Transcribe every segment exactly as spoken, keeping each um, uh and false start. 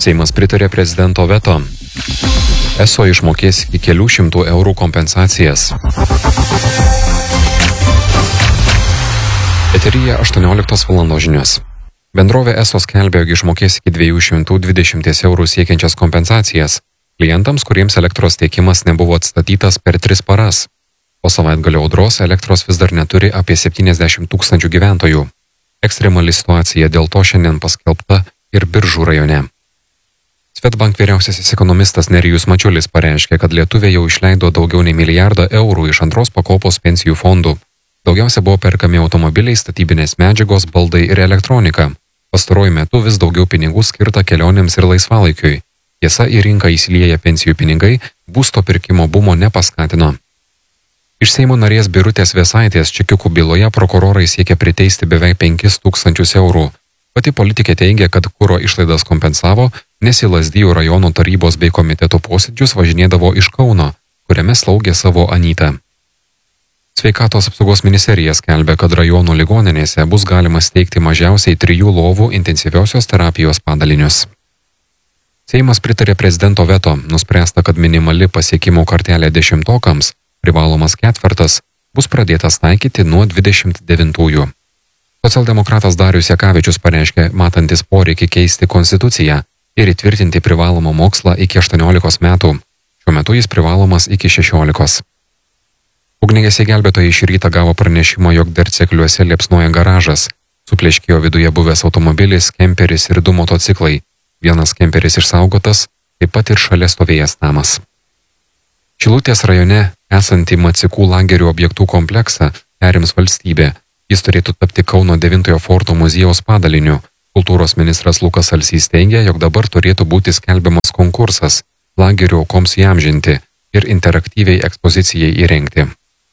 Seimas pritarė prezidento veto. Eso išmokės iki kelių šimtų eurų kompensacijas. Eteryje aštuonioliktos valandos žinios. Bendrovė Eso skelbė, jog išmokės iki dviejų šimtų dvidešimt eurų siekiančias kompensacijas klientams, kuriems elektros tiekimas nebuvo atstatytas per tris paras. Po savaitgalio audros elektros vis dar neturi apie septyniasdešimt tūkstančių gyventojų. Ekstremali situacija dėl to šiandien paskelbta ir Biržų rajone. Swedbank vyriausiasis ekonomistas Nerijus Mačiulis pareiškė, kad lietuviai jau išleido daugiau nei milijardą eurų iš antros pakopos pensijų fondų. Daugiausia buvo perkami automobiliai, statybinės medžiagos, baldai ir elektronika. Pastaruoju metu vis daugiau pinigų skirta kelionėms ir laisvalaikiui. Tiesa, į rinką įsilieję pensijų pinigai būsto pirkimo bumo nepaskatino. Iš Seimo narės Birutės Vėsaitės čekiukų byloje prokurorai siekia priteisti beveik penkis tūkstančius eurų. Pati politikė teigia, kad kuro išlaidas kompensavo, nes į Lazdijų rajono tarybos bei komiteto posėdžius važinėdavo iš Kauno, kuriame slaugė savo anytą. Sveikatos apsaugos ministerija skelbia, kad rajono ligoninėse bus galima steigti mažiausiai trijų lovų intensyviosios terapijos padalinius. Seimas pritarė prezidento veto, nuspręsta, kad minimali pasiekimų kartelė dešimtokams, privalomas ketvertas, bus pradėtas taikyti nuo dvidešimt devintųjų. Socialdemokratas Darius Jakavičius pareiškė, matantis poreikį keisti konstituciją ir įtvirtinti privalomą mokslą iki aštuoniolikos metų. Šiuo metu jis privalomas iki šešiolikos. Ugniagesiai gelbėtojai šį rytą gavo pranešimą, jog Darcekliuose liepsnoja garažas. Supleškėjo viduje buvęs automobilis, kemperis ir du motociklai. Vienas kemperis išsaugotas, taip pat ir šalia stovėjęs namas. Šilutės rajone esantį Macikų lagerių objektų kompleksą perims valstybė. Jis turėtų tapti Kauno devintojo forto muziejaus padaliniu. Kultūros ministras Lukas Alsys teigia, jog dabar turėtų būti skelbiamas konkursas lagerių aukoms įamžinti ir interaktyviai ekspozicijai įrengti.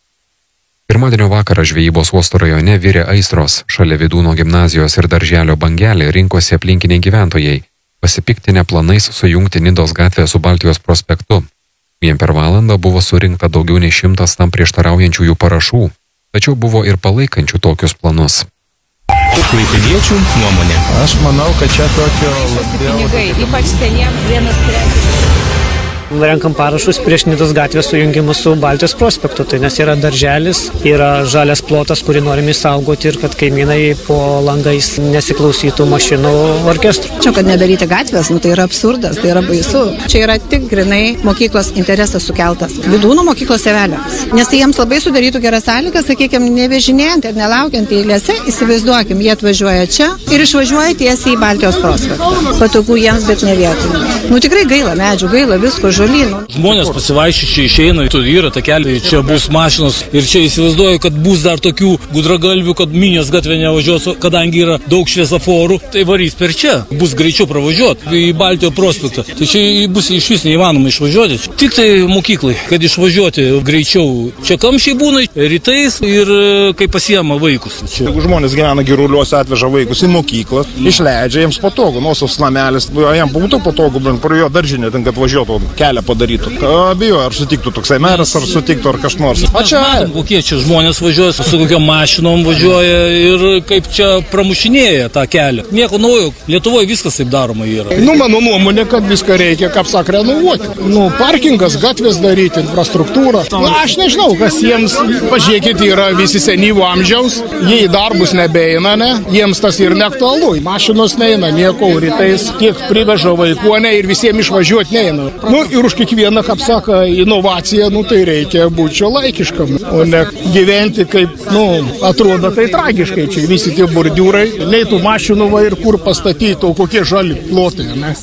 Pirmadienio vakarą Žvejybos uosto rajone virė aistros. Šalia Vydūno gimnazijos ir darželio Bangelė rinkosi aplinkiniai gyventojai, pasipiktinę planais sujungti Nidos gatvę su Baltijos prospektu. Vien per valandą buvo surinkta daugiau nei šimtas tam prieštaraujančiųjų parašų, tačiau buvo ir palaikančių tokius planus. Klaipėdiečių nuomonė. Aš manau, kad čia tokio labiau... Pinigai, ypač seniems vienas trečias. Renkam parašus prieš Nidos gatvės sujungimus su Baltijos prospektu, tai nes yra darželis, yra žalias plotas, kurį norime išsaugoti ir kad kaimynai po langais nesiklausytų mašinų orkestrų. Čia, kad nedaryti gatvės, nu tai yra absurdas, tai yra baisu. Čia yra tik grinai mokyklos interesas sukeltas. Vydūno mokyklos tėveliams. Nes tai jiems labai sudarytų geras sąlygas, sakykime, nevežinėjant ir nelaukiant eilėse, įsivaizduokim, jie atvažiuoja čia ir išvažiuoja tiesiai į Baltijos prospektą. Patogu jiems, bet ne vietiniams. Nu tikrai gaila medžių, gaila visko. Žmonės pasivaiščiai išeina, yra takeliai, čia bus mašinos ir čia įsivaizduoju, kad bus dar tokių gudragalvių, kad Minijos gatvė nevažiuos, kadangi yra daug šviesoforų, tai varys per čia, bus greičiau pravažiuoti į Baltijos prospektą. Tai čia bus iš vis neįmanoma išvažiuoti. Tik tai mokyklai, kad išvažiuoti greičiau. Čia kamščiai būna rytais ir kai pasiema vaikus. Čia. Jeigu žmonės gyvena Giruliuose, atveža vaikus į mokyklą, išleidžia jiems patogu, nuosavas namelis, jam būtų patogu, bent pro jo daržinę, ten kad važiuotų. Kelią padarytų. Abijoju, ar sutiktų toksai meras, ar sutiktų, ar kažkas nors. O čia, kokie čia žmonės važiuoja, su kokiam mašinom važiuoja ir kaip čia pramušinėja tą kelią. Nieko naujo, Lietuvoje viskas taip daroma yra. Nu, mano nuomonė, kad viską reikia, kaip sak, renovuoti. Nu, parkingas, gatvės daryti, infrastruktūrą. Na, aš nežinau, kas jiems, pažiūrėkit, yra visi senyvo amžiaus, jie į darbus nebeina, ne? Jiems tas ir neaktualu. Mašinos neina, nieko, rytais tiek priveža vaikų, ne, ir visiems išvažiuoti neina. Nu, ir už kiekvieną, kaip sako, inovaciją, nu, tai reikia būti šiuolaikiškam, o ne gyventi kaip, nu, atrodo tai tragiškai. Čia visi tie bordiūrai, nei tų mašinų va ir kur pastatyti, o kokie žali plotai, ne?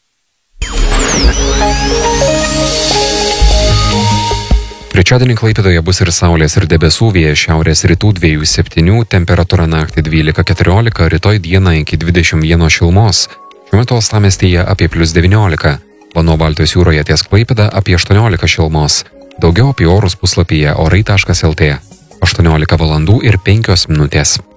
Trečiadienį Klaipėdoje bus ir saulės ir debesų, vėjas šiaurės rytų dviejų septynių, temperatūra naktį dvylika keturiolika, rytoj dieną iki dvidešimt vieno šilumos. Šiuo metu uostamiestyje apie plius devyniolika. Vanduo Baltijos jūroje ties Klaipėda apie aštuoniolika šilumos. Daugiau apie orus puslapyje orai taškas lt. aštuoniolika valandų ir penkios minutės.